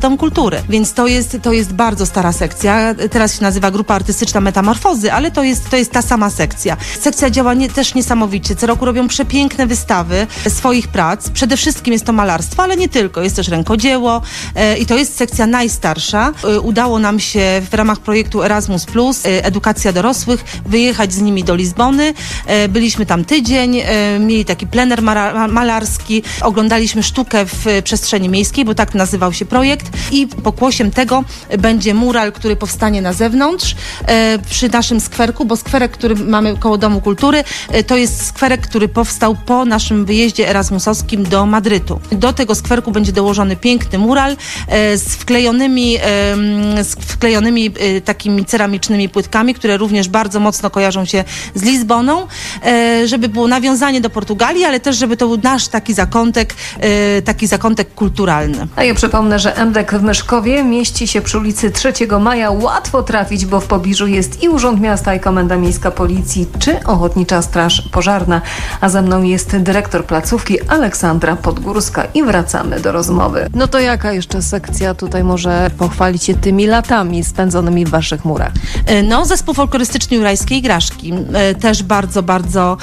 Dom Kultury. Więc to jest bardzo stara sekcja. Teraz się nazywa Grupa Artystyczna Metamorfozy, ale to jest ta sama sekcja. Sekcja działa też niesamowicie. Co roku robią przepiękne wystawy swoich prac. Przede wszystkim jest to malarstwo, ale nie tylko. Jest też rękodzieło i to jest sekcja najstarsza. Udało nam się w ramach projektu Erasmus+, edukacja dorosłych, wyjechać z nimi do Lizbony. Byliśmy tam tydzień, mieli taki plener malarski, oglądaliśmy sztukę w przestrzeni miejskiej, bo tak nazywał się projekt i pokłosiem tego będzie mural, który powstanie na zewnątrz przy naszym skwerku, bo skwerek, który mamy koło Domu Kultury, to jest skwerek, który powstał po naszym wyjeździe erasmusowskim do Madrytu. Do tego skwerku będzie dołożony piękny mural z wklejonymi takimi ceramicznymi płytkami, które również bardzo mocno kojarzą się z Lizboną, żeby było nawiązanie do Portugalii, ale też żeby to był nasz taki zakątek kulturalny. A ja przypomnę, że MDK w Myszkowie mieści się przy ulicy 3 Maja. Łatwo trafić, bo w pobliżu jest i Urząd Miasta, i Komenda Miejska Policji, czy Ochotnicza Straż Pożarna. A ze mną jest dyrektor placówki Aleksandra Podgórska i wracamy do rozmowy. No to jaka jeszcze sekcja tutaj może pochwalić się tymi latami spędzonymi w waszych murach? No, zespół folklorystyczny Jurajskiej Igraszki też bardzo, bardzo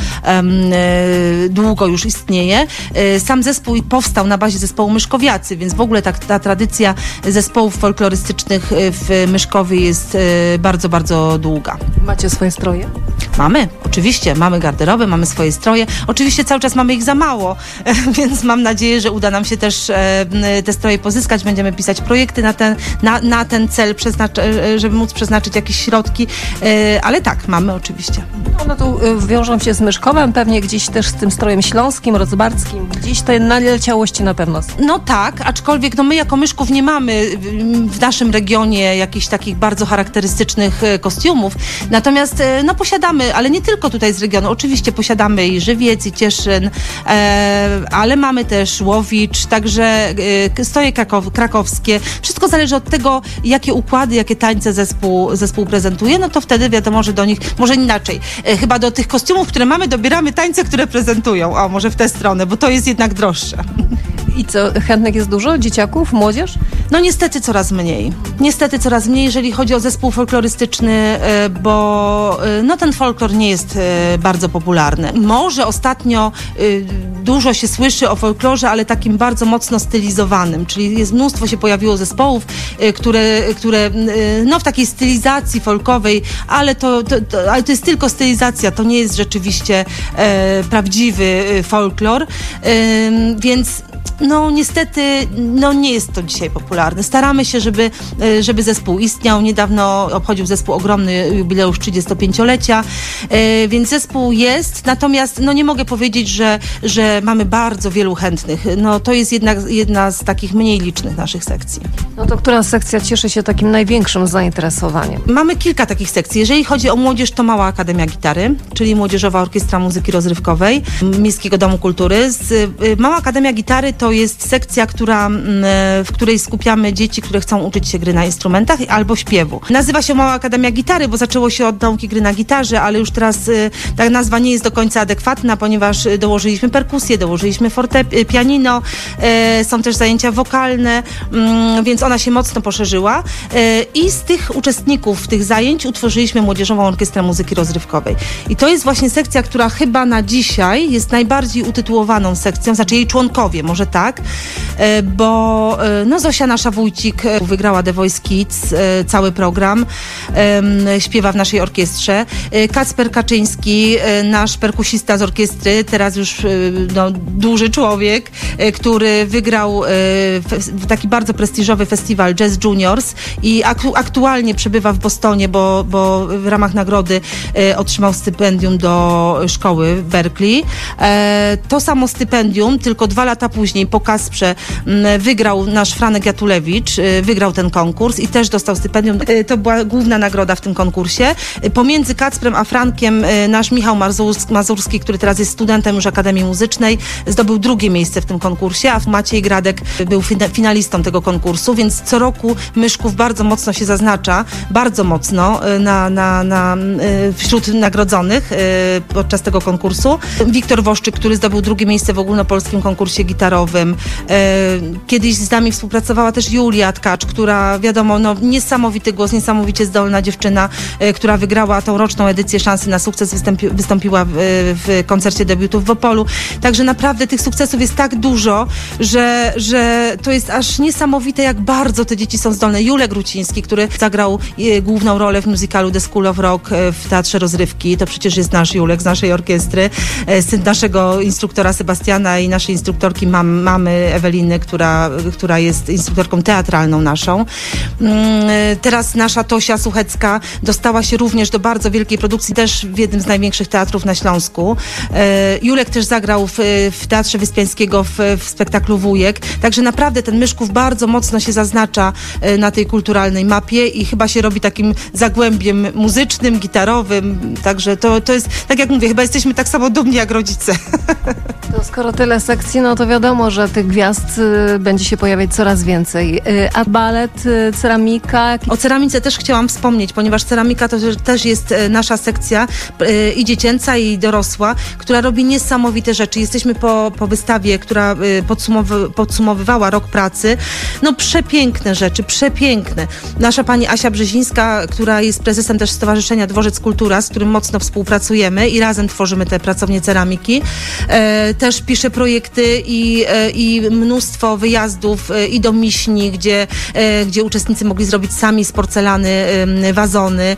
długo już istnieje. Sam zespół powstał na bazie zespołu Myszkowiacy, więc w ogóle ta tradycja zespołów folklorystycznych w Myszkowie jest bardzo, bardzo długa. Macie swoje stroje? Mamy, oczywiście. Mamy garderobę, mamy swoje stroje. Oczywiście cały czas mamy ich za mało, więc mam nadzieję, że uda nam się też te stroje pozyskać. Będziemy pisać projekty na ten cel, żeby móc przeznaczyć jakieś środki, ale tak, mamy oczywiście. One tu wiążą się z Myszkowem, pewnie gdzieś też z tym strojem śląskim, rozbarckim. Gdzieś te naleciałości na pewno są. No tak, aczkolwiek my jako Myszków nie mamy w naszym regionie jakichś takich bardzo charakterystycznych kostiumów. Natomiast posiadamy, ale nie tylko tutaj z regionu. Oczywiście posiadamy i Żywiec, i Cieszyn, ale mamy też Łowicz, także stroje krakowskie. Wszystko zależy od tego, jakie układy, jakie tańce zespół prezentuje, no to wtedy wiadomo, że do nich, może inaczej, chyba do tych kostiumów, które mamy, dobieramy tańce, które prezentują. O, może w tę stronę, bo to jest jednak droższe. I co, chętnych jest dużo? Dzieciaków? Młodzież? No niestety coraz mniej. Jeżeli chodzi o zespół folklorystyczny, bo ten folklor nie jest bardzo popularny. Może ostatnio dużo się słyszy o folklorze, ale takim bardzo mocno stylizowanym, czyli mnóstwo się pojawiło zespołów, które w takiej stylizacji folkowej, ale to jest tylko stylizacja, to nie jest rzeczywiście prawdziwy folklor, więc niestety, nie jest to dzisiaj popularne. Staramy się, żeby zespół istniał. Niedawno obchodził zespół ogromny jubileusz 35-lecia, więc zespół jest, natomiast nie mogę powiedzieć, że mamy bardzo wielu chętnych. To jest jedna z takich mniej licznych naszych sekcji. No to która sekcja cieszy się takim największym zainteresowaniem? Mamy kilka takich sekcji. Jeżeli chodzi o młodzież, to Mała Akademia Gitary, czyli Młodzieżowa Orkiestra Muzyki Rozrywkowej Miejskiego Domu Kultury. Mała Akademia Gitary to jest sekcja, w której skupiamy dzieci, które chcą uczyć się gry na instrumentach albo śpiewu. Nazywa się Mała Akademia Gitary, bo zaczęło się od nauki gry na gitarze, ale już teraz ta nazwa nie jest do końca adekwatna, ponieważ dołożyliśmy perkusję, dołożyliśmy pianino, są też zajęcia wokalne, więc ona się mocno poszerzyła i z tych uczestników tych zajęć utworzyliśmy Młodzieżową Orkiestrę Muzyki Rozrywkowej. I to jest właśnie sekcja, która chyba na dzisiaj jest najbardziej utytułowaną sekcją, znaczy jej członkowie, może tak, bo Zosia Nasza-Wójcik wygrała The Voice Kids, cały program, śpiewa w naszej orkiestrze. Kacper Kaczyński, nasz perkusista z orkiestry, teraz już duży człowiek, który wygrał taki bardzo prestiżowy festiwal Jazz Juniors i aktualnie przebywa w Bostonie, bo w ramach nagrody otrzymał stypendium do szkoły w Berkeley. To samo stypendium, tylko 2 lata później po Kasprze wygrał nasz Franek Jatulewicz, wygrał ten konkurs i też dostał stypendium. To była główna nagroda w tym konkursie. Pomiędzy Kacprem a Frankiem nasz Michał Mazurski, który teraz jest studentem już Akademii Muzycznej, zdobył 2. miejsce w tym konkursie, a Maciej Gradek był finalistą tego konkursu, więc co roku Myszków bardzo mocno się zaznacza, bardzo mocno wśród nagrodzonych podczas tego konkursu. Wiktor Woszczyk, który zdobył 2. miejsce w ogólnopolskim konkursie gitarowym, Dąbrowym. Kiedyś z nami współpracowała też Julia Tkacz, która wiadomo, niesamowity głos, niesamowicie zdolna dziewczyna, która wygrała tą roczną edycję Szansy na sukces, wystąpiła w koncercie debiutów w Opolu. Także naprawdę tych sukcesów jest tak dużo, że to jest aż niesamowite, jak bardzo te dzieci są zdolne. Julek Ruciński, który zagrał główną rolę w musicalu The School of Rock w Teatrze Rozrywki, to przecież jest nasz Julek z naszej orkiestry, syn naszego instruktora Sebastiana i naszej instruktorki mamy Eweliny, która jest instruktorką teatralną naszą. Teraz nasza Tosia Suchecka dostała się również do bardzo wielkiej produkcji, też w jednym z największych teatrów na Śląsku. Julek też zagrał w Teatrze Wyspiańskiego w spektaklu Wujek. Także naprawdę ten Myszków bardzo mocno się zaznacza na tej kulturalnej mapie i chyba się robi takim zagłębiem muzycznym, gitarowym. Także to jest, tak jak mówię, chyba jesteśmy tak samo dumni jak rodzice. To skoro tyle sekcji, no to wiadomo, że tych gwiazd będzie się pojawiać coraz więcej. A balet, ceramika? O ceramice też chciałam wspomnieć, ponieważ ceramika to też jest nasza sekcja i dziecięca, i dorosła, która robi niesamowite rzeczy. Jesteśmy po wystawie, która podsumowywała rok pracy. No przepiękne rzeczy, przepiękne. Nasza pani Asia Brzezińska, która jest prezesem też Stowarzyszenia Dworzec Kultura, z którym mocno współpracujemy i razem tworzymy te pracownie ceramiki. Też pisze projekty i mnóstwo wyjazdów i do Miśni, gdzie uczestnicy mogli zrobić sami z porcelany wazony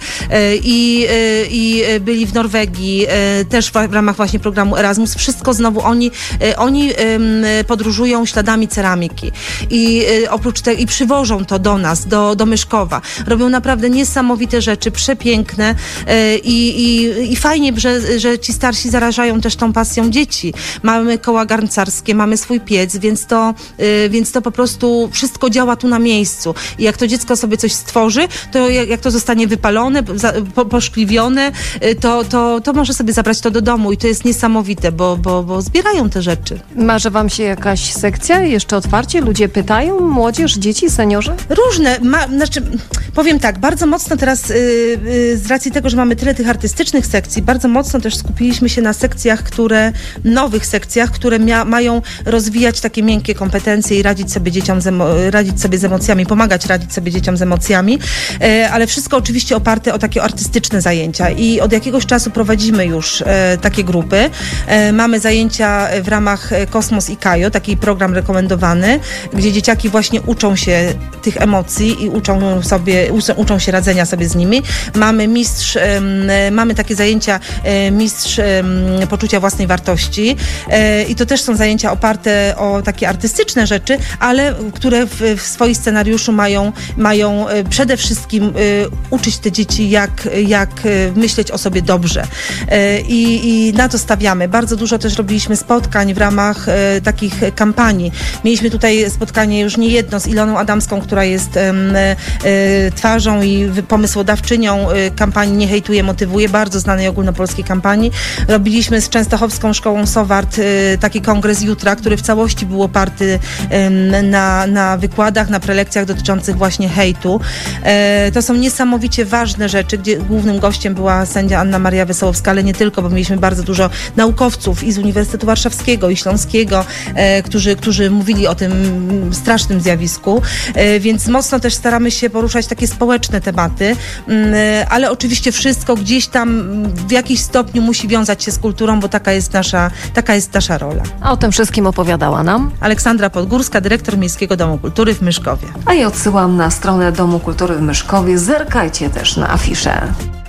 i byli w Norwegii, też w ramach właśnie programu Erasmus. Wszystko znowu oni podróżują śladami ceramiki i oprócz tego i przywożą to do nas, do Myszkowa. Robią naprawdę niesamowite rzeczy, przepiękne i fajnie, że ci starsi zarażają też tą pasją dzieci. Mamy koła garncarskie, mamy swój piec, więc to po prostu wszystko działa tu na miejscu. I jak to dziecko sobie coś stworzy, to jak to zostanie wypalone, poszkliwione, to może sobie zabrać to do domu i to jest niesamowite, bo zbierają te rzeczy. Marzy wam się jakaś sekcja? Jeszcze otwarcie? Ludzie pytają? Młodzież, dzieci, seniorzy? Różne. Powiem tak, bardzo mocno teraz z racji tego, że mamy tyle tych artystycznych sekcji, bardzo mocno też skupiliśmy się na sekcjach, nowych sekcjach, które mają rozwijać takie miękkie kompetencje i radzić sobie z emocjami, pomagać radzić sobie dzieciom z emocjami, ale wszystko oczywiście oparte o takie artystyczne zajęcia i od jakiegoś czasu prowadzimy już takie grupy. Mamy zajęcia w ramach Kosmos i Kajo, taki program rekomendowany, gdzie dzieciaki właśnie uczą się tych emocji i uczą się radzenia sobie z nimi. Mamy takie zajęcia mistrz poczucia własnej wartości i to też są zajęcia oparte o takie artystyczne rzeczy, ale które w swoim scenariuszu mają przede wszystkim uczyć te dzieci, jak myśleć o sobie dobrze. I na to stawiamy. Bardzo dużo też robiliśmy spotkań w ramach takich kampanii. Mieliśmy tutaj spotkanie już nie jedno z Iloną Adamską, która jest twarzą i pomysłodawczynią kampanii Nie hejtuję, motywuję, bardzo znanej ogólnopolskiej kampanii. Robiliśmy z Częstochowską Szkołą Sowart taki kongres jutra, który w całości był oparty na wykładach, na prelekcjach dotyczących właśnie hejtu. To są niesamowicie ważne rzeczy, gdzie głównym gościem była sędzia Anna Maria Wesołowska, ale nie tylko, bo mieliśmy bardzo dużo naukowców i z Uniwersytetu Warszawskiego, i Śląskiego, którzy mówili o tym strasznym zjawisku, więc mocno też staramy się poruszać takie społeczne tematy, ale oczywiście wszystko gdzieś tam w jakiś stopniu musi wiązać się z kulturą, bo taka jest nasza rola. A o tym wszystkim opowiadała nam Aleksandra Podgórska, dyrektor Miejskiego Domu Kultury w Myszkowie. A ja odsyłam na stronę Domu Kultury w Myszkowie. Zerkajcie też na afiszę.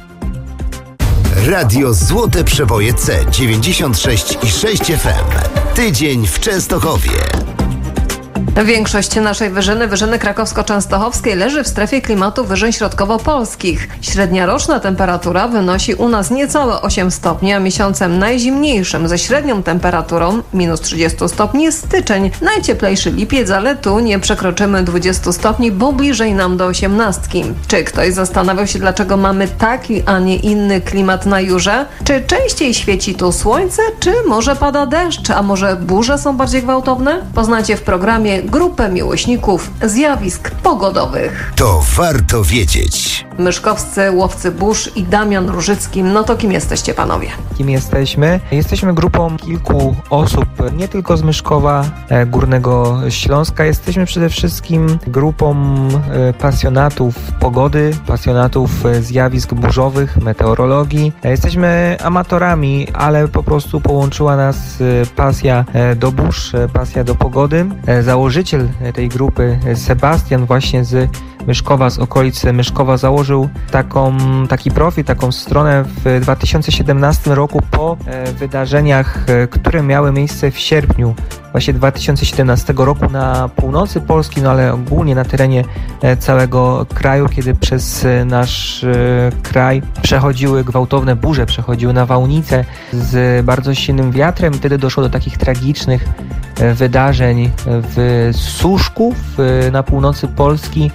Radio Złote Przeboje C 96,6 FM. Tydzień w Częstochowie. Większość naszej wyżyny krakowsko-częstochowskiej leży w strefie klimatu wyżyn środkowo-polskich. Średnia roczna temperatura wynosi u nas niecałe 8 stopni, a miesiącem najzimniejszym ze średnią temperaturą minus 30 stopni jest styczeń. Najcieplejszy lipiec, ale tu nie przekroczymy 20 stopni, bo bliżej nam do 18. Czy ktoś zastanawiał się, dlaczego mamy taki, a nie inny klimat na Jurze? Czy częściej świeci tu słońce, czy może pada deszcz, a może burze są bardziej gwałtowne? Poznacie w programie grupę miłośników zjawisk pogodowych. To warto wiedzieć. Myszkowscy łowcy burz i Damian Różycki. No to kim jesteście, panowie? Kim jesteśmy? Jesteśmy grupą kilku osób, nie tylko z Myszkowa, Górnego Śląska. Jesteśmy przede wszystkim grupą pasjonatów pogody, pasjonatów zjawisk burzowych, meteorologii. Jesteśmy amatorami, ale po prostu połączyła nas pasja do burz, pasja do pogody. Założyciel tej grupy, Sebastian, właśnie z Myszkowa, z okolicy Myszkowa, założył taki profil, taką stronę w 2017 roku po wydarzeniach, które miały miejsce w sierpniu właśnie 2017 roku na północy Polski, no ale ogólnie na terenie całego kraju, kiedy przez nasz kraj przechodziły gwałtowne burze, przechodziły nawałnice z bardzo silnym wiatrem. Wtedy doszło do takich tragicznych wydarzeń w Suszku na północy Polski,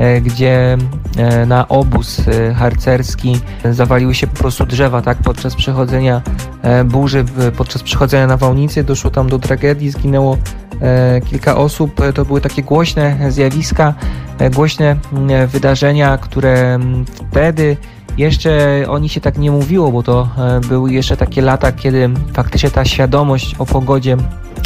gdzie na obóz harcerski zawaliły się po prostu drzewa, tak? Podczas przechodzenia burzy, podczas przechodzenia nawałnicy doszło tam do tragedii, zginęło kilka osób. To były takie głośne zjawiska, głośne wydarzenia, które wtedy jeszcze o nich się tak nie mówiło, bo to były jeszcze takie lata, kiedy faktycznie ta świadomość o pogodzie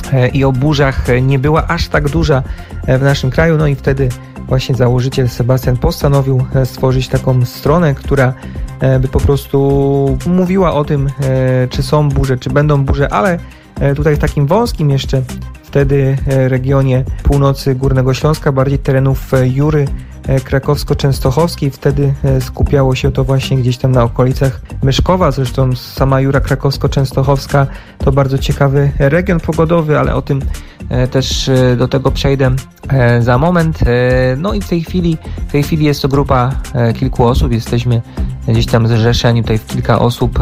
i o burzach nie była aż tak duża w naszym kraju. No i wtedy właśnie założyciel Sebastian postanowił stworzyć taką stronę, która by po prostu mówiła o tym, czy są burze, czy będą burze, ale tutaj w takim wąskim jeszcze wtedy regionie północy Górnego Śląska, bardziej terenów Jury krakowsko-częstochowskiej. Wtedy skupiało się to właśnie gdzieś tam na okolicach Myszkowa. Zresztą sama Jura krakowsko-częstochowska to bardzo ciekawy region pogodowy, ale o tym też do tego przejdę za moment. No i w tej chwili jest to grupa kilku osób. Jesteśmy gdzieś tam zrzeszeni tutaj w kilka osób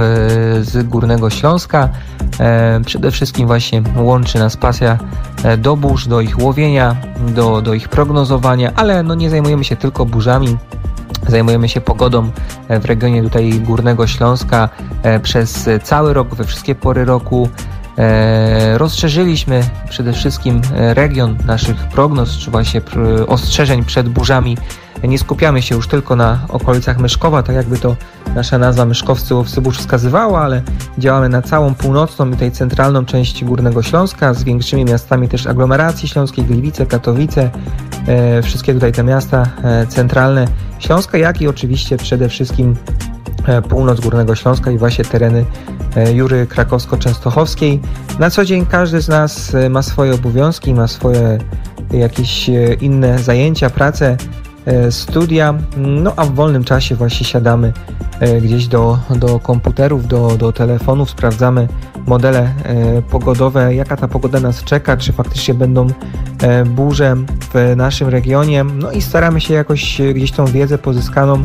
z Górnego Śląska. Przede wszystkim właśnie łączy nas pasja do burz, do ich łowienia, do ich prognozowania, ale no nie zajmujemy się tylko burzami. Zajmujemy się pogodą w regionie tutaj Górnego Śląska przez cały rok, we wszystkie pory roku. Rozszerzyliśmy przede wszystkim region naszych prognoz, czy właśnie ostrzeżeń przed burzami. Nie skupiamy się już tylko na okolicach Myszkowa, tak jakby to nasza nazwa Myszkowscy łowcy burz wskazywała, ale działamy na całą północną i tej centralną część Górnego Śląska z większymi miastami też aglomeracji śląskiej, Gliwice, Katowice, wszystkie tutaj te miasta centralne Śląska, jak i oczywiście przede wszystkim północ Górnego Śląska i właśnie tereny Jury krakowsko-częstochowskiej. Na co dzień każdy z nas ma swoje obowiązki, ma swoje jakieś inne zajęcia, pracę, studia, no a w wolnym czasie właśnie siadamy gdzieś do komputerów, do telefonów, sprawdzamy modele pogodowe, jaka ta pogoda nas czeka, czy faktycznie będą burze w naszym regionie, no i staramy się jakoś gdzieś tą wiedzę pozyskaną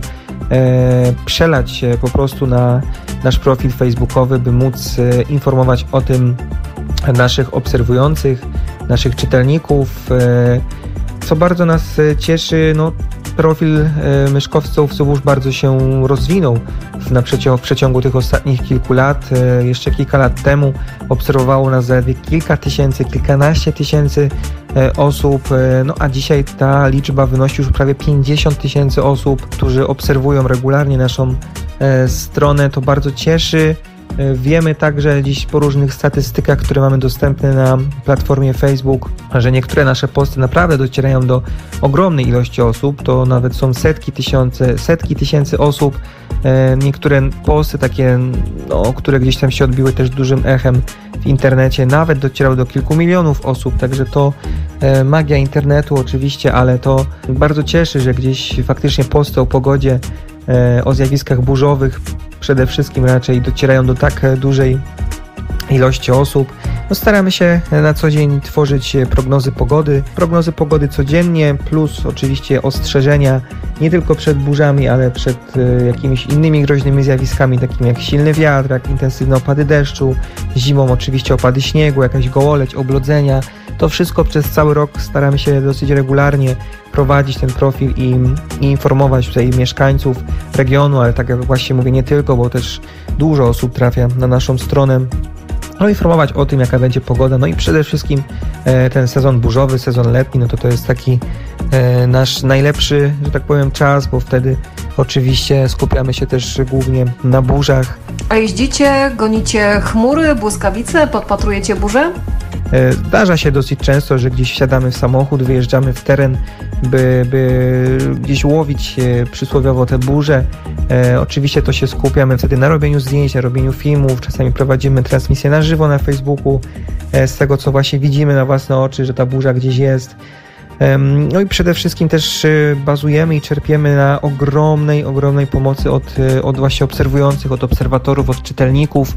przelać po prostu na nasz profil facebookowy, by móc informować o tym naszych obserwujących, naszych czytelników. Co bardzo nas cieszy, no profil Myszkowscy łowcy burz bardzo się rozwinął w przeciągu tych ostatnich kilku lat. Jeszcze kilka lat temu obserwowało nas zaledwie kilka tysięcy, kilkanaście tysięcy osób, no a dzisiaj ta liczba wynosi już prawie 50 tysięcy osób, którzy obserwują regularnie naszą stronę. To bardzo cieszy. Wiemy także dziś po różnych statystykach, które mamy dostępne na platformie Facebook, że niektóre nasze posty naprawdę docierają do ogromnej ilości osób. To nawet są setki tysięcy osób. Niektóre posty takie, no, które gdzieś tam się odbiły też dużym echem w internecie, nawet docierały do kilku milionów osób. Także to magia internetu oczywiście, ale to bardzo cieszy, że gdzieś faktycznie posty o pogodzie, o zjawiskach burzowych przede wszystkim raczej docierają do tak dużej ilości osób. No, staramy się na co dzień tworzyć prognozy pogody codziennie, plus oczywiście ostrzeżenia nie tylko przed burzami, ale przed jakimiś innymi groźnymi zjawiskami, takimi jak silny wiatr, jak intensywne opady deszczu, zimą oczywiście opady śniegu, jakaś gołoleć, oblodzenia. To wszystko przez cały rok staramy się dosyć regularnie prowadzić ten profil i informować tutaj mieszkańców regionu, ale tak jak właśnie mówię, nie tylko, bo też dużo osób trafia na naszą stronę informować o tym, jaka będzie pogoda, no i przede wszystkim ten sezon burzowy, sezon letni, no to jest taki nasz najlepszy, że tak powiem, czas, bo wtedy oczywiście skupiamy się też głównie na burzach. A jeździcie, gonicie chmury, błyskawice, podpatrujecie burze? Zdarza się dosyć często, że gdzieś wsiadamy w samochód, wyjeżdżamy w teren, by gdzieś łowić przysłowiowo te burze. Oczywiście to się skupiamy wtedy na robieniu zdjęć, na robieniu filmów, czasami prowadzimy transmisję na żywo na Facebooku z tego, co właśnie widzimy na własne oczy, że ta burza gdzieś jest. No i przede wszystkim też bazujemy i czerpiemy na ogromnej pomocy od właśnie obserwujących, od obserwatorów, od czytelników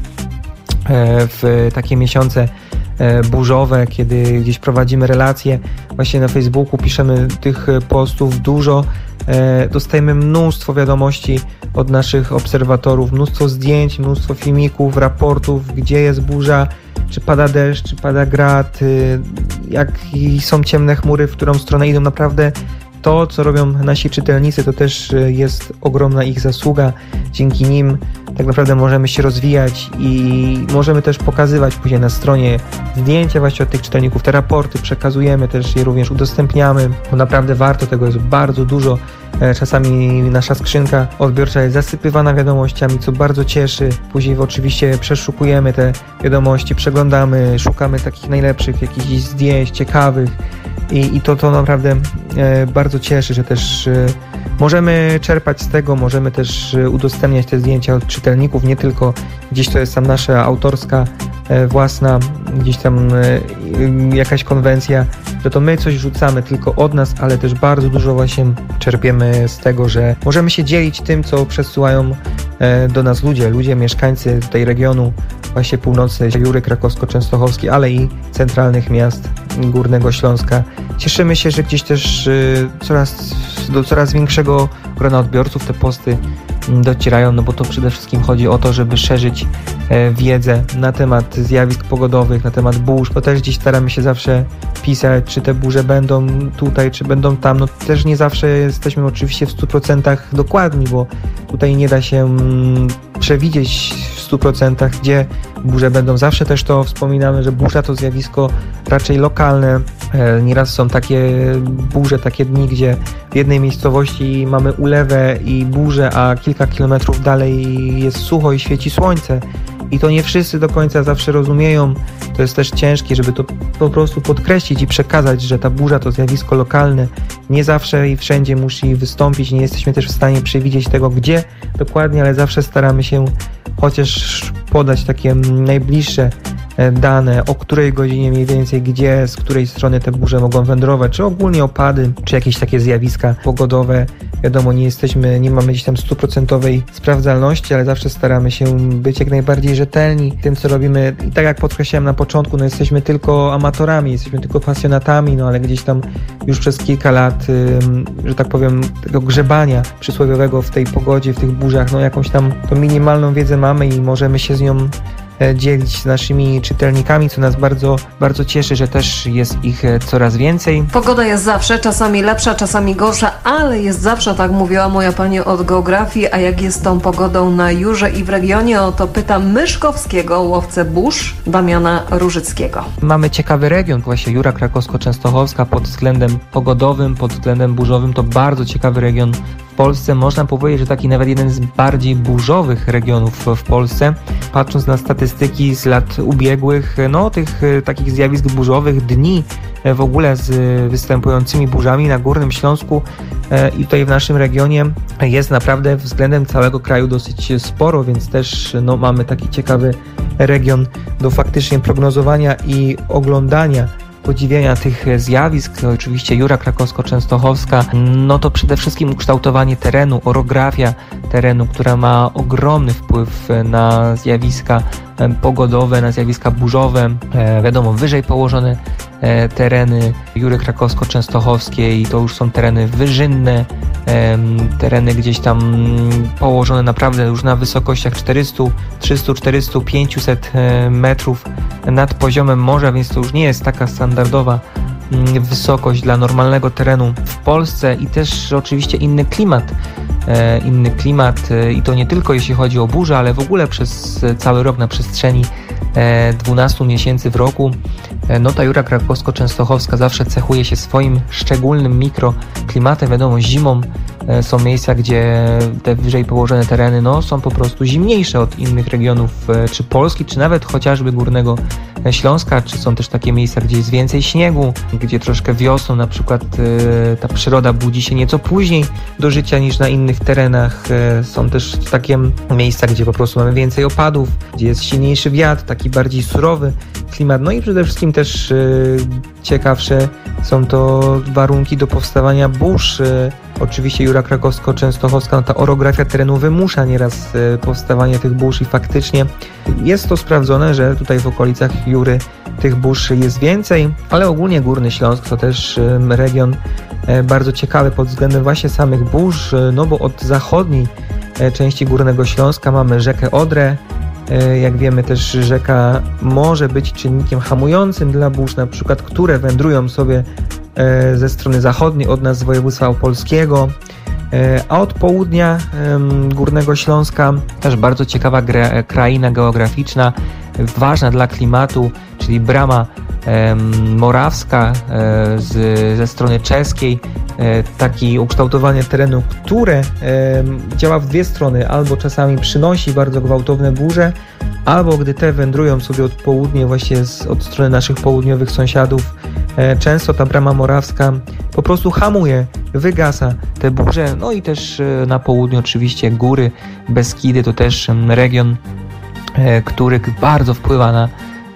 w takie miesiące burzowe, kiedy gdzieś prowadzimy relacje właśnie na Facebooku, piszemy tych postów dużo, dostajemy mnóstwo wiadomości od naszych obserwatorów, mnóstwo zdjęć, mnóstwo filmików, raportów, gdzie jest burza, czy pada deszcz, czy pada grad, jak są ciemne chmury, w którą stronę idą. Naprawdę to, co robią nasi czytelnicy, to też jest ogromna ich zasługa. Dzięki nim tak naprawdę możemy się rozwijać i możemy też pokazywać później na stronie zdjęcia właśnie od tych czytelników, te raporty przekazujemy, też je również udostępniamy, bo naprawdę warto, tego jest bardzo dużo. Czasami nasza skrzynka odbiorcza jest zasypywana wiadomościami, co bardzo cieszy. Później oczywiście przeszukujemy te wiadomości, przeglądamy, szukamy takich najlepszych jakichś zdjęć, ciekawych i to naprawdę bardzo cieszy, że też możemy czerpać z tego, możemy też udostępniać te zdjęcia od czytelników, nie tylko gdzieś to jest tam nasza autorska, własna, gdzieś tam jakaś konwencja, że to my coś rzucamy tylko od nas, ale też bardzo dużo właśnie czerpiemy z tego, że możemy się dzielić tym, co przesyłają do nas ludzie, mieszkańcy tutaj regionu, właśnie północy, Jury Krakowsko-Częstochowskiej, ale i centralnych miast Górnego Śląska. Cieszymy się, że gdzieś też do coraz większego grona odbiorców te posty docierają, no bo to przede wszystkim chodzi o to, żeby szerzyć wiedzę na temat zjawisk pogodowych, na temat burz, bo też gdzieś staramy się zawsze pisać, czy te burze będą tutaj, czy będą tam. No też nie zawsze jesteśmy oczywiście w 100% dokładni, bo tutaj nie da się przewidzieć w 100%, gdzie burze będą. Zawsze też to wspominamy, że burza to zjawisko raczej lokalne. Nieraz są takie burze, takie dni, gdzie w jednej miejscowości mamy ulewę i burzę, a kilka kilometrów dalej jest sucho i świeci słońce. I to nie wszyscy do końca zawsze rozumieją. To jest też ciężkie, żeby to po prostu podkreślić i przekazać, że ta burza to zjawisko lokalne. Nie zawsze i wszędzie musi wystąpić. Nie jesteśmy też w stanie przewidzieć tego, gdzie dokładnie, ale zawsze staramy się chociaż podać takie najbliższe dane, o której godzinie mniej więcej, gdzie, z której strony te burze mogą wędrować, czy ogólnie opady, czy jakieś takie zjawiska pogodowe. Wiadomo, nie mamy gdzieś tam 100% sprawdzalności, ale zawsze staramy się być jak najbardziej rzetelni w tym, co robimy. I tak jak podkreślałem na początku, jesteśmy tylko amatorami, jesteśmy tylko pasjonatami, ale gdzieś tam już przez kilka lat, że tak powiem, tego grzebania przysłowiowego w tej pogodzie, w tych burzach, jakąś tam tą minimalną wiedzę mamy i możemy się z nią dzielić z naszymi czytelnikami, co nas bardzo, bardzo cieszy, że też jest ich coraz więcej. Pogoda jest zawsze, czasami lepsza, czasami gorsza, ale jest zawsze, tak mówiła moja pani od geografii. A jak jest z tą pogodą na Jurze i w regionie? O to pytam myszkowskiego łowcę burz Damiana Różyckiego. Mamy ciekawy region, właśnie Jura Krakowsko-Częstochowska pod względem pogodowym, pod względem burzowym to bardzo ciekawy region w Polsce. Można powiedzieć, że taki nawet jeden z bardziej burzowych regionów w Polsce. Patrząc na statystyki z lat ubiegłych, tych takich zjawisk burzowych, dni w ogóle z występującymi burzami na Górnym Śląsku i tutaj w naszym regionie jest naprawdę względem całego kraju dosyć sporo, więc też mamy taki ciekawy region do faktycznie prognozowania i oglądania, podziwiania tych zjawisk. Oczywiście Jura Krakowsko-Częstochowska, to przede wszystkim ukształtowanie terenu, orografia terenu, która ma ogromny wpływ na zjawiska pogodowe, na zjawiska burzowe. Wiadomo, wyżej położone tereny Jury Krakowsko-Częstochowskiej to już są tereny wyżynne, tereny gdzieś tam położone naprawdę już na wysokościach 400, 300, 400, 500 metrów nad poziomem morza, więc to już nie jest taka standardowa wysokość dla normalnego terenu w Polsce i też oczywiście inny klimat i to nie tylko jeśli chodzi o burzę, ale w ogóle przez cały rok na przestrzeni 12 miesięcy w roku. No ta Jura Krakowsko-Częstochowska zawsze cechuje się swoim szczególnym mikroklimatem. Wiadomo, zimą są miejsca, gdzie te wyżej położone tereny są po prostu zimniejsze od innych regionów czy Polski, czy nawet chociażby Górnego Śląska, czy są też takie miejsca, gdzie jest więcej śniegu, gdzie troszkę wiosną na przykład ta przyroda budzi się nieco później do życia niż na innych terenach. Są też takie miejsca, gdzie po prostu mamy więcej opadów, gdzie jest silniejszy wiatr, taki bardziej surowy klimat. No i przede wszystkim też ciekawsze są to warunki do powstawania burz. Oczywiście Jura Krakowsko-Częstochowska, ta orografia terenu wymusza nieraz powstawanie tych burz i faktycznie jest to sprawdzone, że tutaj w okolicach Jury tych burz jest więcej, ale ogólnie Górny Śląsk to też region bardzo ciekawy pod względem właśnie samych burz, no bo od zachodniej części Górnego Śląska mamy rzekę Odrę. Jak wiemy też rzeka może być czynnikiem hamującym dla burz, na przykład, które wędrują sobie ze strony zachodniej od nas z województwa opolskiego, a od południa Górnego Śląska też bardzo ciekawa kraina geograficzna, ważna dla klimatu, czyli Brama Morawska ze strony czeskiej, takie ukształtowanie terenu, które działa w dwie strony, albo czasami przynosi bardzo gwałtowne burze, albo gdy te wędrują sobie od południa, właśnie od strony naszych południowych sąsiadów, często ta Brama Morawska po prostu hamuje, wygasa te burze. No i też na południu oczywiście góry, Beskidy to też region, który bardzo wpływa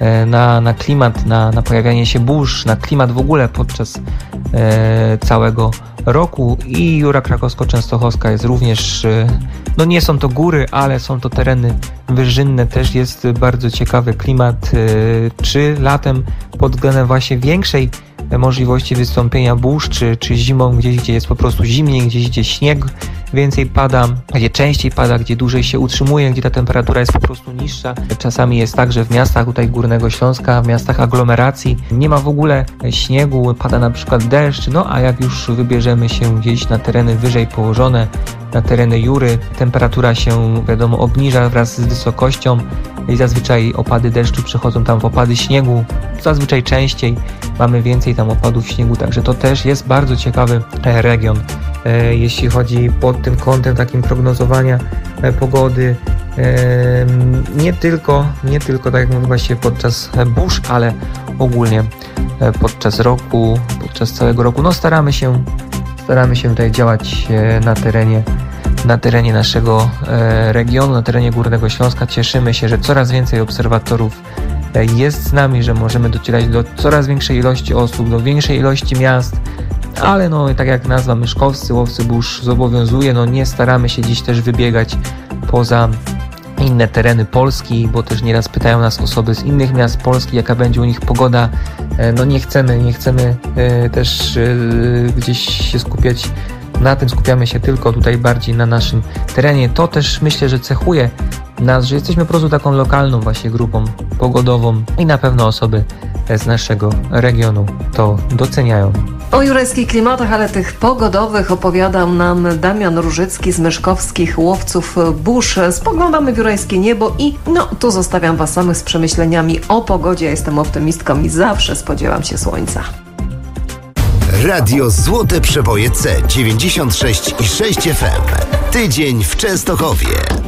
na klimat, na pojawianie się burz, na klimat w ogóle podczas całego roku. I Jura Krakowsko-Częstochowska jest również, no nie są to góry, ale są to tereny wyżynne, też jest bardzo ciekawy klimat, czy latem pod względem właśnie większej możliwości wystąpienia burz, czy zimą gdzieś, gdzie jest po prostu zimniej, gdzieś, gdzie śnieg więcej pada, gdzie częściej pada, gdzie dłużej się utrzymuje, gdzie ta temperatura jest po prostu niższa. Czasami jest tak, że w miastach tutaj Górnego Śląska, w miastach aglomeracji nie ma w ogóle śniegu, pada na przykład deszcz, no a jak już wybierzemy się gdzieś na tereny wyżej położone, na tereny Jury, temperatura się, wiadomo, obniża wraz z wysokością i zazwyczaj opady deszczu przechodzą tam w opady śniegu, zazwyczaj częściej mamy więcej tam opadów śniegu, także to też jest bardzo ciekawy region, jeśli chodzi pod tym kątem takim prognozowania pogody, nie tylko tak jak mówię właśnie podczas burz, ale ogólnie podczas roku, podczas całego roku. No staramy się tutaj działać na terenie naszego regionu, na terenie Górnego Śląska. Cieszymy się, że coraz więcej obserwatorów jest z nami, że możemy docierać do coraz większej ilości osób, do większej ilości miast, ale no tak jak nazwa Myszkowscy Łowcy Burz zobowiązuje, no nie staramy się dziś też wybiegać poza inne tereny Polski, bo też nieraz pytają nas osoby z innych miast Polski, jaka będzie u nich pogoda. No nie chcemy też gdzieś się skupiać na tym, skupiamy się tylko tutaj bardziej na naszym terenie. To też myślę, że cechuje nas, że jesteśmy po prostu taką lokalną właśnie grupą pogodową i na pewno osoby z naszego regionu to doceniają. O jurajskich klimatach, ale tych pogodowych opowiadał nam Damian Różycki z Myszkowskich Łowców Burz. Spoglądamy w jurajskie niebo i tu zostawiam Was samych z przemyśleniami o pogodzie. Ja jestem optymistką i zawsze spodziewam się słońca. Radio Złote Przeboje C 96,6 FM. Tydzień w Częstochowie.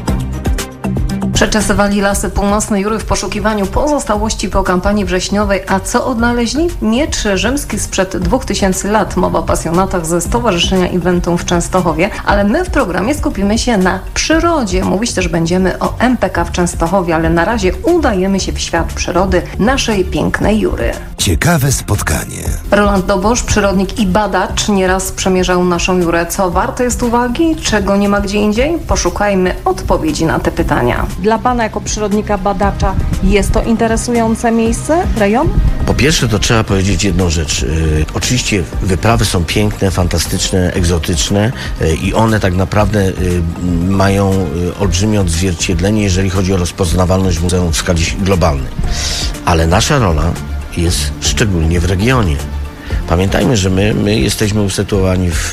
Przeczesywali lasy północnej Jury w poszukiwaniu pozostałości po kampanii wrześniowej, a co odnaleźli? Miecz rzymski sprzed 2000 lat. Mowa o pasjonatach ze Stowarzyszenia Inventum w Częstochowie, ale my w programie skupimy się na przyrodzie. Mówić też będziemy o MPK w Częstochowie, ale na razie udajemy się w świat przyrody naszej pięknej Jury. Ciekawe spotkanie. Roland Dobosz, przyrodnik i badacz, nieraz przemierzał naszą Jurę. Co warte jest uwagi? Czego nie ma gdzie indziej? Poszukajmy odpowiedzi na te pytania. Dla Pana jako przyrodnika, badacza jest to interesujące miejsce, rejon? Po pierwsze to trzeba powiedzieć jedną rzecz. Oczywiście wyprawy są piękne, fantastyczne, egzotyczne i one tak naprawdę mają olbrzymie odzwierciedlenie, jeżeli chodzi o rozpoznawalność muzeum w skali globalnej. Ale nasza rola jest szczególnie w regionie. Pamiętajmy, że my jesteśmy usytuowani w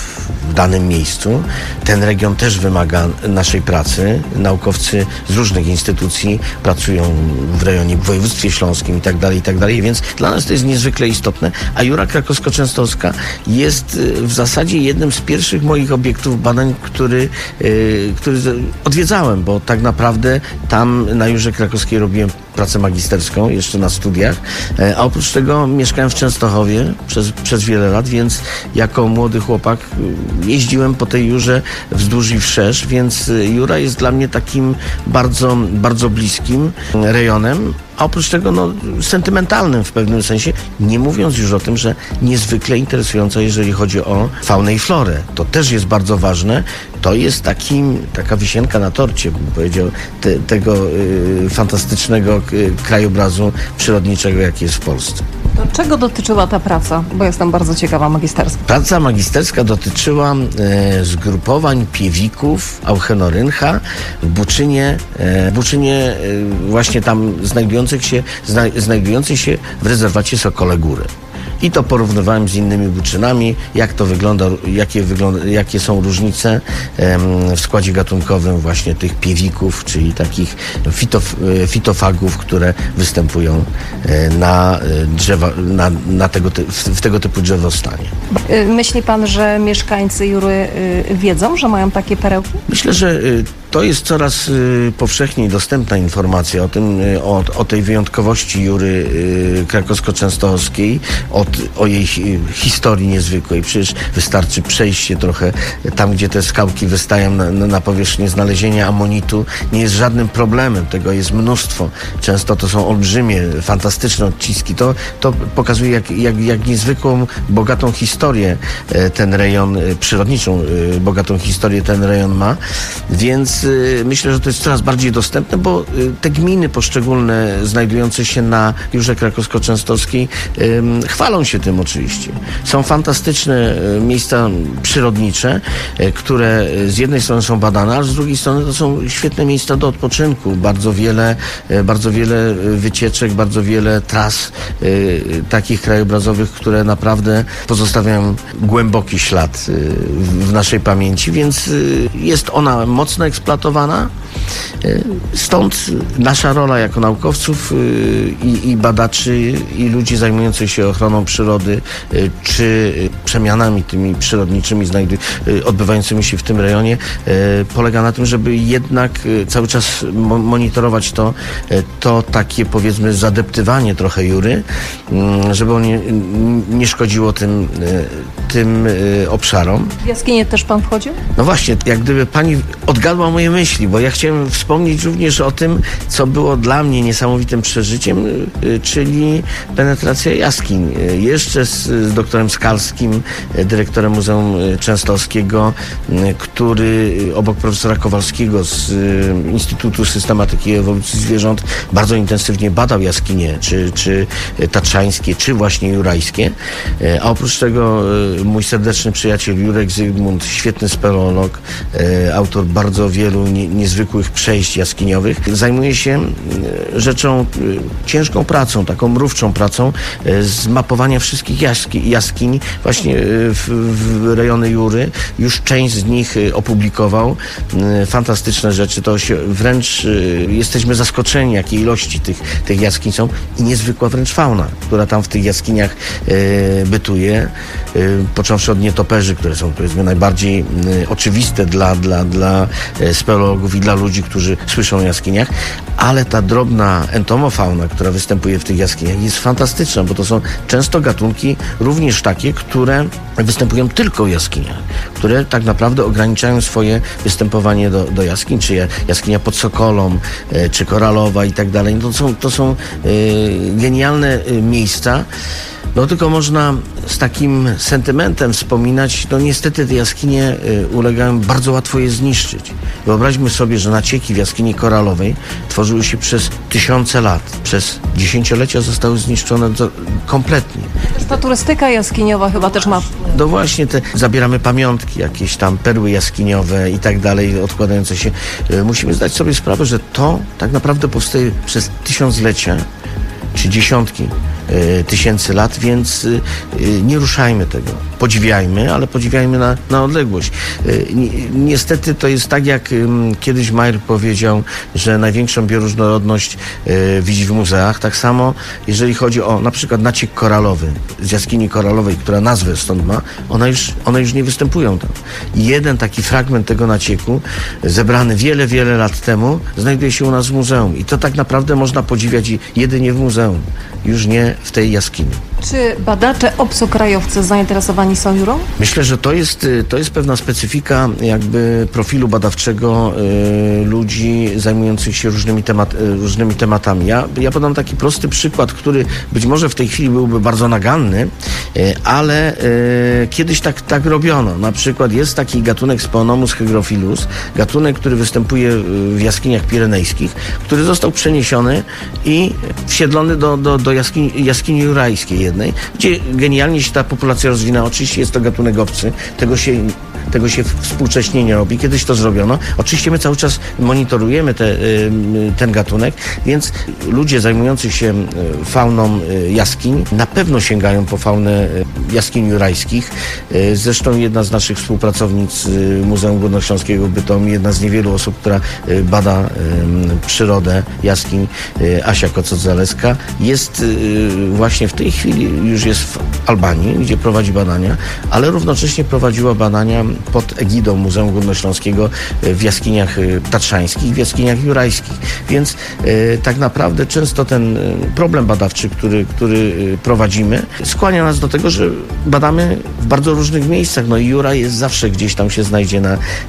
w danym miejscu. Ten region też wymaga naszej pracy. Naukowcy z różnych instytucji pracują w rejonie, w województwie śląskim i tak dalej, więc dla nas to jest niezwykle istotne, a Jura Krakowsko-Częstochowska jest w zasadzie jednym z pierwszych moich obiektów badań, który odwiedzałem, bo tak naprawdę tam na Jurze Krakowskiej robiłem pracę magisterską jeszcze na studiach, a oprócz tego mieszkałem w Częstochowie przez wiele lat, więc jako młody chłopak jeździłem po tej Jurze wzdłuż i wszerz, więc Jura jest dla mnie takim bardzo, bardzo bliskim rejonem, a oprócz tego sentymentalnym w pewnym sensie, nie mówiąc już o tym, że niezwykle interesująca, jeżeli chodzi o faunę i florę. To też jest bardzo ważne. To jest taka wisienka na torcie, bym powiedział, tego fantastycznego krajobrazu przyrodniczego, jaki jest w Polsce. To czego dotyczyła ta praca? Bo jestem bardzo ciekawa, magisterska. Praca magisterska dotyczyła zgrupowań piewików Auchenoryncha w Buczynie właśnie tam znajdujących się w rezerwacie Sokole Góry. I to porównywałem z innymi buczynami, jak to wygląda, jakie są różnice w składzie gatunkowym właśnie tych piewików, czyli takich fitofagów, które występują na drzewa, w tego typu drzewostanie. Myśli pan, że mieszkańcy Jury wiedzą, że mają takie perełki? Myślę, że to jest coraz powszechniej dostępna informacja o tej wyjątkowości Jury Krakowsko-Częstochowskiej, o jej historii niezwykłej. Przecież wystarczy przejść się trochę tam, gdzie te skałki wystają na powierzchnię. Znalezienie amonitu nie jest żadnym problemem. Tego jest mnóstwo. Często to są olbrzymie, fantastyczne odciski. To pokazuje, jak niezwykłą, bogatą historię ten rejon, przyrodniczą, bogatą historię ten rejon ma. Więc myślę, że to jest coraz bardziej dostępne, bo te gminy poszczególne znajdujące się na Jurze Krakowsko-Częstochowskiej chwalą się tym oczywiście. Są fantastyczne miejsca przyrodnicze, które z jednej strony są badane, a z drugiej strony to są świetne miejsca do odpoczynku. Bardzo wiele wycieczek, bardzo wiele tras takich krajobrazowych, które naprawdę pozostawiają głęboki ślad w naszej pamięci, więc jest ona mocno eksploatowana. Stąd nasza rola jako naukowców i badaczy, i ludzi zajmujących się ochroną przyrody, czy przemianami tymi przyrodniczymi odbywającymi się w tym rejonie, polega na tym, żeby jednak cały czas monitorować to takie, powiedzmy, zadeptywanie trochę Jury, żeby on nie szkodziło tym obszarom. W jaskinię też pan wchodził? No właśnie, jak gdyby pani odgadła moje myśli, bo ja chciałem wspomnieć również o tym, co było dla mnie niesamowitym przeżyciem, czyli penetracja jaskiń. Jeszcze z doktorem Skalskim, dyrektorem Muzeum Częstochowskiego, który obok profesora Kowalskiego z Instytutu Systematyki i Ewolucji Zwierząt bardzo intensywnie badał jaskinie, czy tatrzańskie, czy właśnie jurajskie. A oprócz tego mój serdeczny przyjaciel Jurek Zygmunt, świetny speleolog, autor bardzo wielu niezwykłych przejść jaskiniowych, zajmuje się rzeczą, ciężką pracą, taką mrówczą pracą, z mapowania wszystkich jaskiń właśnie w rejony Jury. Już część z nich opublikował. Fantastyczne rzeczy. To się wręcz jesteśmy zaskoczeni, jakiej ilości tych jaskiń są i niezwykła wręcz fauna, która tam w tych jaskiniach bytuje. Począwszy od nietoperzy, które są, powiedzmy, najbardziej oczywiste dla speleologów i dla ludzi, którzy słyszą o jaskiniach, ale ta drobna entomofauna, która występuje w tych jaskiniach, jest fantastyczna, bo to są często gatunki również takie, które występują tylko w jaskiniach, które tak naprawdę ograniczają swoje występowanie do jaskiń, czy jaskinia pod Sokolą, czy Koralowa i tak dalej. To są genialne miejsca. No tylko można z takim sentymentem wspominać, no niestety te jaskinie ulegają, bardzo łatwo je zniszczyć. Wyobraźmy sobie, że nacieki w jaskini koralowej tworzyły się przez tysiące lat. Przez dziesięciolecia zostały zniszczone kompletnie. Ta turystyka jaskiniowa chyba też ma... No właśnie, zabieramy pamiątki, jakieś tam perły jaskiniowe i tak dalej, odkładające się. Musimy zdać sobie sprawę, że to tak naprawdę powstaje przez tysiąclecia, czy dziesiątki tysięcy lat, więc nie ruszajmy tego. Podziwiajmy, ale podziwiajmy na odległość. Niestety to jest tak, jak kiedyś Mayer powiedział, że największą bioróżnorodność widzi w muzeach. Tak samo, jeżeli chodzi o na przykład naciek koralowy z jaskini koralowej, która nazwę stąd ma, one już nie występują tam. I jeden taki fragment tego nacieku, zebrany wiele, wiele lat temu, znajduje się u nas w muzeum. I to tak naprawdę można podziwiać jedynie w muzeum, już nie w tej jaskini. Czy badacze obcokrajowcy zainteresowani są Jurą? Myślę, że to jest pewna specyfika jakby profilu badawczego ludzi zajmujących się różnymi tematami. Ja podam taki prosty przykład, który być może w tej chwili byłby bardzo naganny, ale kiedyś tak robiono. Na przykład jest taki gatunek Speonomus hygrophilus, gatunek, który występuje w jaskiniach pirenejskich, który został przeniesiony i wsiedlony do jaskini jurajskiej jednej, gdzie genialnie się ta populacja rozwinęła. Oczywiście jest to gatunek obcy, tego się współcześnie nie robi. Kiedyś to zrobiono. Oczywiście my cały czas monitorujemy ten gatunek, więc ludzie zajmujący się fauną jaskiń na pewno sięgają po faunę jaskiń jurajskich. Zresztą jedna z naszych współpracownic Muzeum Górnośląskiego w Bytomiu, jedna z niewielu osób, która bada przyrodę jaskiń, Asia Kocot-Zaleska, jest właśnie w tej chwili, już jest w Albanii, gdzie prowadzi badania, ale równocześnie prowadziła badania pod egidą Muzeum Górnośląskiego w jaskiniach tatrzańskich, w jaskiniach jurajskich. Więc tak naprawdę często ten problem badawczy, który prowadzimy, skłania nas do tego, że badamy w bardzo różnych miejscach. No i Jura jest zawsze gdzieś tam się znajdzie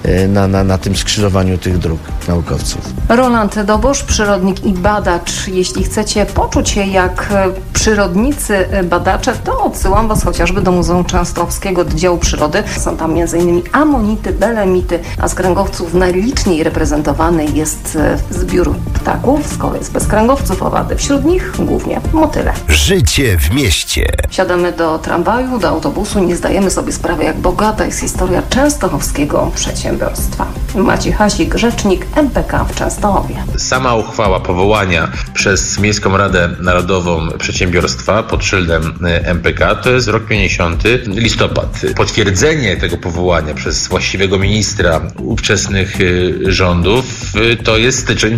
na tym skrzyżowaniu tych dróg naukowców. Roland Dobosz, przyrodnik i badacz. Jeśli chcecie poczuć się jak przyrodnicy badacze, to odsyłam Was chociażby do Muzeum Częstochowskiego, do działu przyrody. Są tam m.in. amonity, belemity, a z kręgowców najliczniej reprezentowany jest zbiór ptaków. Z kolei z bezkręgowców owady. Wśród nich głównie motyle. Życie w mieście. Siadamy do tramwaju, do autobusu, nie zdajemy sobie sprawy, jak bogata jest historia częstochowskiego przedsiębiorstwa. Maciej Hasik, rzecznik MPK w Częstochowie. Sama uchwała powołania przez Miejską Radę Narodową Przedsiębiorstwa pod szyldem MPK to jest rok 50, listopad. Potwierdzenie tego powołania przez właściwego ministra ówczesnych rządów to jest styczeń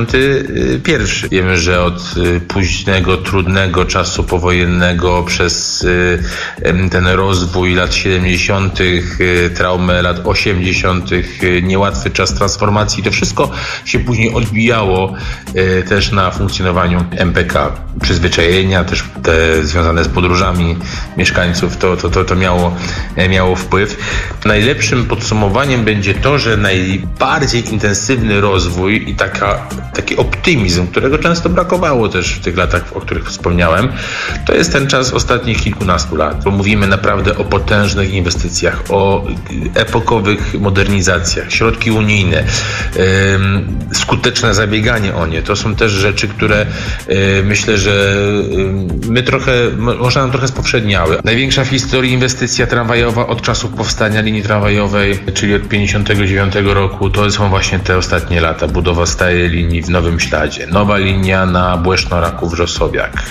51. Wiemy, że od późnego, trudnego czasu powojennego przez ten rozwój lat 70., traumę lat 80., niełatwy czas transformacji, to wszystko się później odbijało też na funkcjonowaniu MPK. Przyzwyczajenia też te związane z podróżami mieszkańców, to miało wpływ. Najlepszym podsumowaniem będzie to, że najbardziej intensywny rozwój i taki optymizm, którego często brakowało też w tych latach, o których wspomniałem, to jest ten czas ostatnich kilkunastu lat, bo mówimy naprawdę o potężnych inwestycjach, o epokowych modernizacjach, środki unijne, skuteczne zabieganie o nie. To są też rzeczy, które myślę, że może nam trochę spowszedniały. Największa w historii inwestycja tramwajowa od czasów powstania linii tramwajowej, czyli od 59 roku, to są właśnie te ostatnie lata. Budowa stałej linii w Nowym Śladzie. Nowa linia na Błeszno-Raków-Wrzosowiak.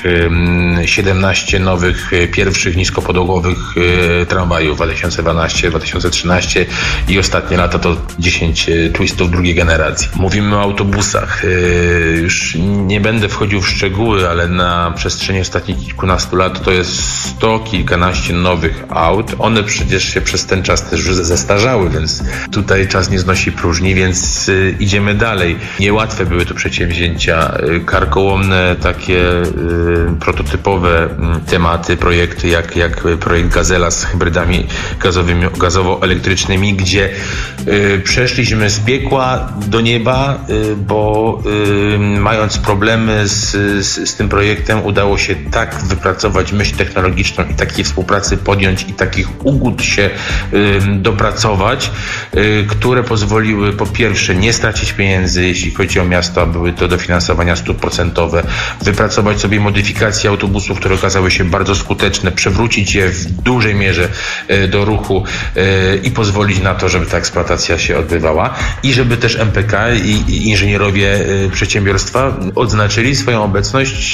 17 nowych, pierwszych niskopodłogowych tramwajów 2012-2013 i ostatnie lata to 10 twistów drugiej generacji. Mówimy o autobusach. Już nie będę wchodził w szczegóły, ale na przestrzeni ostatnich kilkunastu lat to jest kilkanaście nowych aut. One przecież się przez ten czas też już zestarzały, więc tutaj czas nie znosi próżni, więc idziemy dalej. Niełatwe były to przedsięwzięcia, karkołomne, takie prototypowe tematy, projekty jak projekt Gazela z hybrydami gazowo-elektrycznymi, gdzie przeszliśmy z piekła do nieba, bo mając problemy z tym projektem udało się tak wypracować myśl technologiczną i takiej współpracy podjąć i takich ugód się dopracować, które pozwoliły po pierwsze nie stracić pieniędzy, jeśli chodzi o miasto, a były to dofinansowania 100%, wypracować sobie modyfikacje autobusów, które okazały się bardzo skuteczne, przewrócić je w dużej mierze do ruchu i pozwolić na to, żeby ta eksploatacja się odbywała i żeby też MPK i inżynierowie przedsiębiorstwa odznaczyli swoją obecność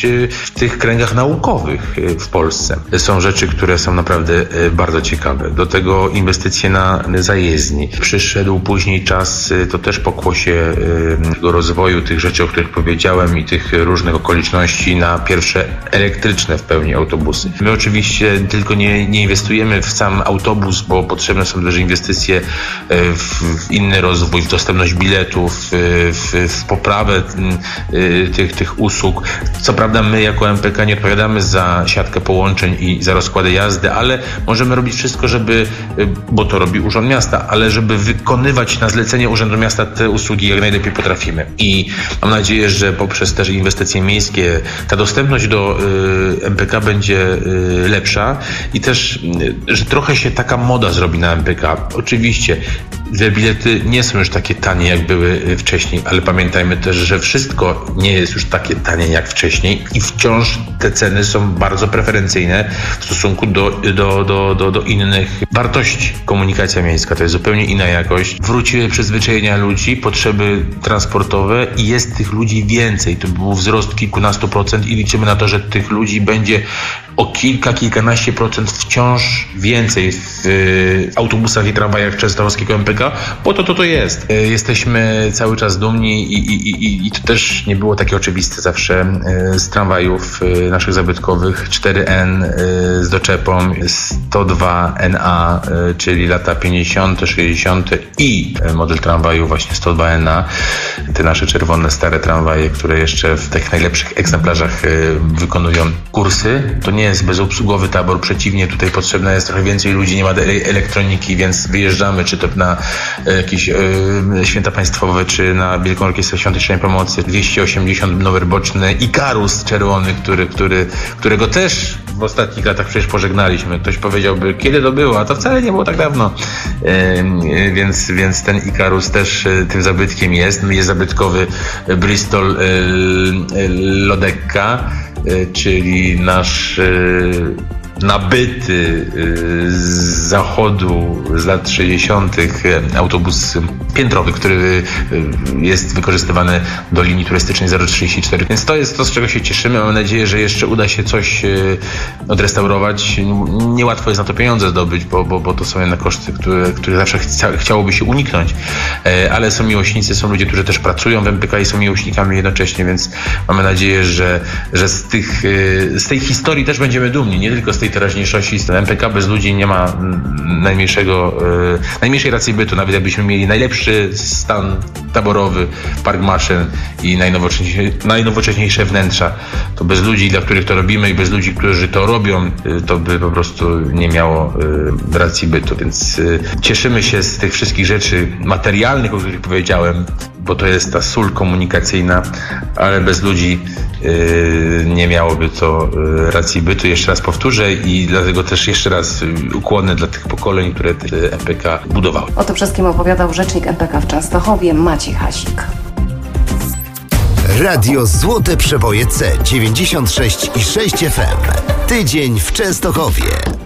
w tych kręgach naukowych w Polsce. Są rzeczy, które są naprawdę bardzo ciekawe. Do tego inwestycje na zajezdni. Przyszedł później czas, to też pokłosie tego rozwoju, tych rzeczy, o których powiedziałem i tych różnych okoliczności na pierwsze elektryczne w pełni autobusy. My oczywiście tylko nie inwestujemy w sam autobus, bo potrzebne są też inwestycje w inny rozwój, w dostępność biletów, w poprawę tych usług. Co prawda my jako MPK nie odpowiadamy za siatkę połączeń i za rozkłady jazdy, ale możemy robić wszystko, bo to robi Urząd Miasta, ale żeby wykonywać na zlecenie Urzędu Miasta te usługi jak najlepiej potrafimy. I mam nadzieję, że poprzez też inwestycje miejskie ta dostępność do MPK będzie lepsza i też, że trochę się taka moda zrobi na MPK. Oczywiście te bilety nie są już takie tanie, jak były wcześniej, ale pamiętajmy też, że wszystko nie jest już takie tanie jak wcześniej i wciąż te ceny są bardzo preferencyjne w stosunku do innych wartości. Komunikacja miejska to jest zupełnie inna jakość. Wróciły przyzwyczajenia ludzi, potrzeby transportowe i jest tych ludzi więcej. To był wzrost kilkunastu procent i liczymy na to, że tych ludzi będzie o kilkanaście procent wciąż więcej w autobusach i tramwajach częstochowskiego MPK, bo to jest. Jesteśmy cały czas dumni i to też nie było takie oczywiste zawsze z tramwajów naszych zabytkowych 4N z doczepą 102NA, czyli lata 50., 60. i model tramwaju właśnie 102NA, te nasze czerwone, stare tramwaje, które jeszcze w tych najlepszych egzemplarzach wykonują kursy. To nie jest bezobsługowy tabor, przeciwnie, tutaj potrzebne jest trochę więcej ludzi, nie ma elektroniki, więc wyjeżdżamy, czy to na jakieś święta państwowe, czy na Wielką Orkiestrę Świątecznej Pomocy. 280 numer boczny Ikarus czerwony, którego też w ostatnich latach przecież pożegnaliśmy. Ktoś powiedziałby, kiedy to było, a to wcale nie było tak dawno. Więc ten Ikarus też tym zabytkiem jest. Jest zabytkowy Bristol Lodekka, czyli nasz nabyty z zachodu z lat 60. autobus piętrowy, który jest wykorzystywany do linii turystycznej 034. Więc to jest to, z czego się cieszymy. Mam nadzieję, że jeszcze uda się coś odrestaurować. Niełatwo jest na to pieniądze zdobyć, bo to są jednak koszty, które zawsze chciałoby się uniknąć. Ale są miłośnicy, są ludzie, którzy też pracują w MPK i są miłośnikami jednocześnie, więc mamy nadzieję, że z tej historii też będziemy dumni, nie tylko z tej teraźniejszości. MPK bez ludzi nie ma najmniejszej racji bytu. Nawet jakbyśmy mieli najlepszy stan taborowy, park maszyn i najnowocześniejsze wnętrza, to bez ludzi, dla których to robimy i bez ludzi, którzy to robią, to by po prostu nie miało racji bytu. Więc cieszymy się z tych wszystkich rzeczy materialnych, o których powiedziałem, bo to jest ta sól komunikacyjna, ale bez ludzi nie miałoby to racji bytu. Jeszcze raz powtórzę i dlatego też jeszcze raz ukłony dla tych pokoleń, które MPK budowały. O tym wszystkim opowiadał rzecznik MPK w Częstochowie Maciej Hasik. Radio Złote Przeboje C 96,6 FM. Tydzień w Częstochowie.